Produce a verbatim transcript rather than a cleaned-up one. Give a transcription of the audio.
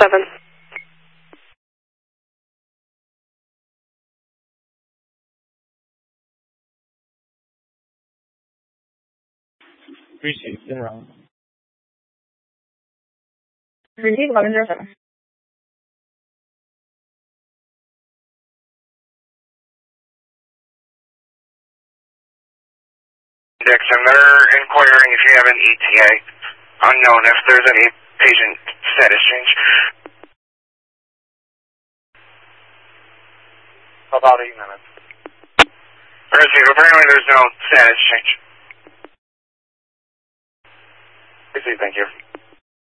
seven. Receive, in round. Receive eleven zero seven. Dixon, they're inquiring if you have an E T A. Unknown if there's any patient status change. About eight minutes. Receive, apparently there's no status change. Receive, thank you.